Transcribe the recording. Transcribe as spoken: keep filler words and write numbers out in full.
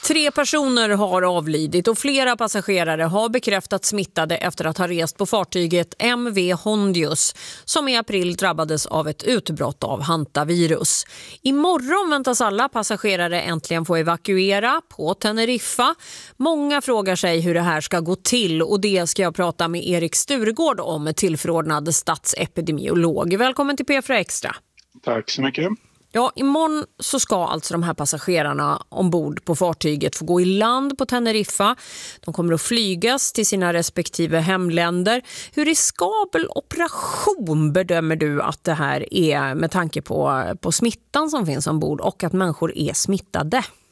Tre personer har avlidit och flera passagerare har bekräftat smittade efter att ha rest på fartyget M V Hondius som i april drabbades av ett utbrott av hantavirus. Imorgon väntas alla passagerare äntligen få evakuera på Teneriffa. Många frågar sig hur det här ska gå till och det ska jag prata med Erik Sturegård om, tillförordnad statsepidemiolog. Välkommen till P fyra Extra. Tack så mycket. Ja, imorgon så ska alltså de här passagerarna ombord på fartyget få gå i land på Teneriffa. De kommer att flygas till sina respektive hemländer. Hur riskabel operation bedömer du att det här är med tanke på, på smittan som finns ombord och att människor är smittade?